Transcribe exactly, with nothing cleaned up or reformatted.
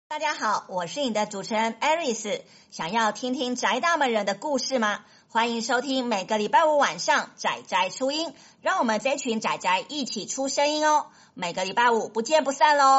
大家好，我是你的主持人 Aris。想要听听宅大们人的故事吗？欢迎收听每个礼拜五晚上宅宅初音，让我们这群宅宅一起出声音哦。每个礼拜五不见不散喽。